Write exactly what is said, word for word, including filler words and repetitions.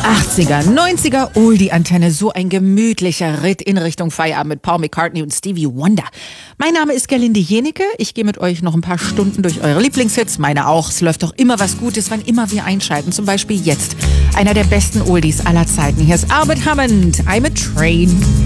achtziger, neunziger Oldie-Antenne, so ein gemütlicher Ritt in Richtung Feierabend mit Paul McCartney und Stevie Wonder. Mein Name ist Gerlinde Jenecke, ich gehe mit euch noch ein paar Stunden durch eure Lieblingshits, meine auch. Es läuft doch immer was Gutes, wann immer wir einschalten, zum Beispiel jetzt. Einer der besten Oldies aller Zeiten. Hier ist Albert Hammond, I'm a Train.